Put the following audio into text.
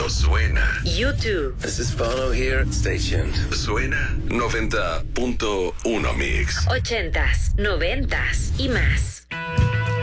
suena. YouTube. This is Bono here. Stay tuned. Suena 90.1 Mix. 80s, 90s y más.